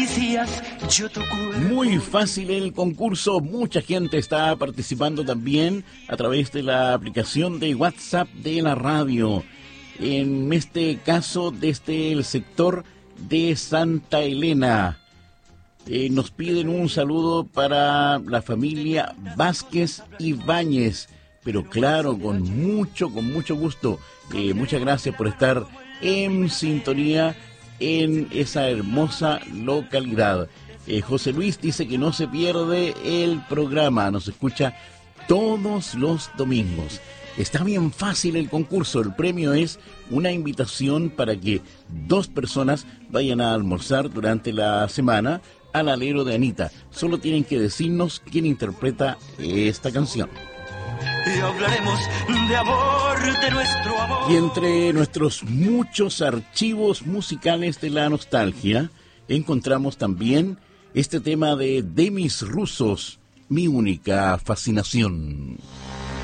acaricias yo tu cuerpo. Muy fácil el concurso, mucha gente está participando también a través de la aplicación de WhatsApp de la radio. En este caso, desde el sector de Santa Elena. Nos piden un saludo para la familia Vázquez Ibáñez, pero claro, con mucho gusto. Muchas gracias por estar en sintonía en esa hermosa localidad. José Luis dice que no se pierde el programa, nos escucha todos los domingos. Está bien fácil el concurso, el premio es una invitación para que 2 personas vayan a almorzar durante la semana al alero de Anita. Solo tienen que decirnos quién interpreta esta canción. Y hablaremos de amor, de nuestro amor. Y entre nuestros muchos archivos musicales de la nostalgia, encontramos también este tema de Demis Roussos, Mi única fascinación.